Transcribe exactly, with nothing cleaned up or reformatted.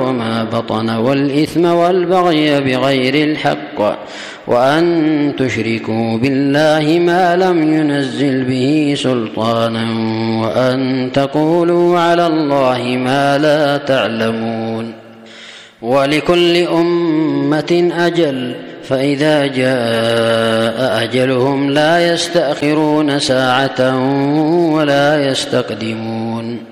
وما بطن والإثم والبغي بغير الحق وأن تشركوا بالله ما لم ينزل به سلطانا وأن تقولوا على الله ما لا تعلمون. ولكل أمة أجل فإذا جاء أجلهم لا يستأخرون ساعة ولا يستقدمون.